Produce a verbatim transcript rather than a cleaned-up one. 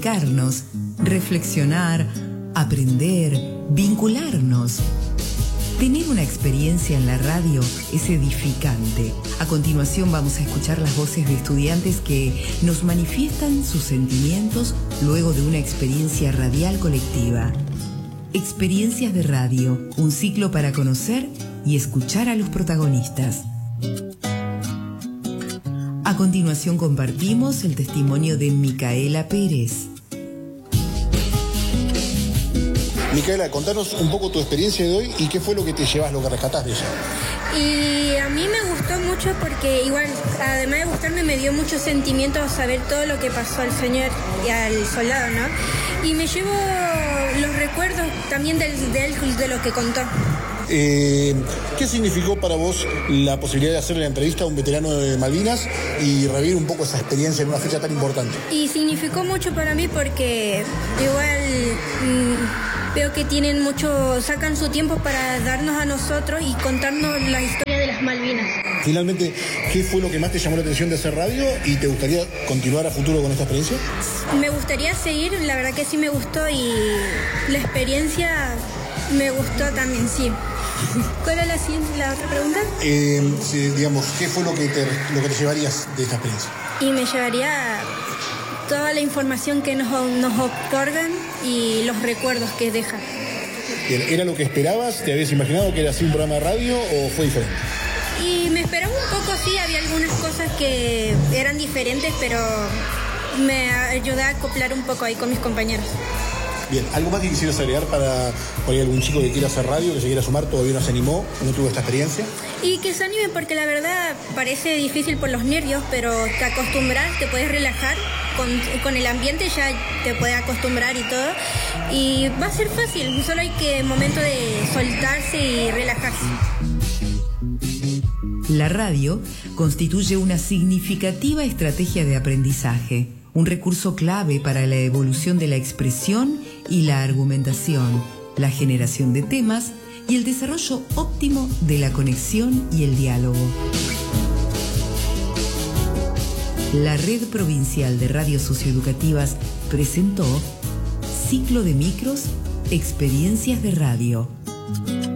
comunicarnos, reflexionar, aprender, vincularnos. Tener una experiencia en la radio es edificante. A continuación vamos a escuchar las voces de estudiantes que nos manifiestan sus sentimientos luego de una experiencia radial colectiva. Experiencias de radio, un ciclo para conocer y escuchar a los protagonistas. A continuación compartimos el testimonio de Micaela Pérez. Micaela, contanos un poco tu experiencia de hoy y qué fue lo que te llevas, lo que rescatás de ella. Y a mí me gustó mucho porque igual, además de gustarme, me dio mucho sentimiento saber todo lo que pasó al señor y al soldado, ¿no? Y me llevo los recuerdos también de, de, de lo que contó. Eh, ¿Qué significó para vos la posibilidad de hacerle la entrevista a un veterano de Malvinas y revivir un poco esa experiencia en una fecha tan importante? Y significó mucho para mí porque igual mmm, veo que tienen mucho, sacan su tiempo para darnos a nosotros y contarnos la historia de las Malvinas. Finalmente, ¿qué fue lo que más te llamó la atención de hacer radio y te gustaría continuar a futuro con esta experiencia? Me gustaría seguir, la verdad que sí me gustó y la experiencia me gustó también, sí. ¿Cuál es la, la otra pregunta? Eh, si, digamos, ¿qué fue lo que, te, lo que te llevarías de esta experiencia? Y me llevaría toda la información que nos, nos otorgan y los recuerdos que dejan. Bien, ¿era lo que esperabas? ¿Te habías imaginado que era así un programa de radio o fue diferente? Y me esperaba un poco, sí, había algunas cosas que eran diferentes, pero me ayudó a acoplar un poco ahí con mis compañeros. Bien, ¿algo más que quisieras agregar para por ahí algún chico que quiera hacer radio, que se quiera sumar, todavía no se animó, no tuvo esta experiencia? Y que se animen porque la verdad parece difícil por los nervios, pero te acostumbras, te puedes relajar, con, con el ambiente ya te puedes acostumbrar y todo. Y va a ser fácil, solo hay que momento de soltarse y relajarse. La radio constituye una significativa estrategia de aprendizaje, un recurso clave para la evolución de la expresión y la argumentación, la generación de temas y el desarrollo óptimo de la conexión y el diálogo. La Red Provincial de Radios Socioeducativas presentó Ciclo de Micros, Experiencias de Radio.